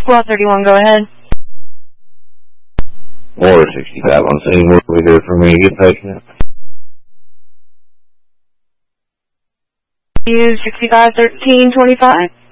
Squad 31, go ahead. Order 65 on scene. What can we do for me to get patient? Use 651325.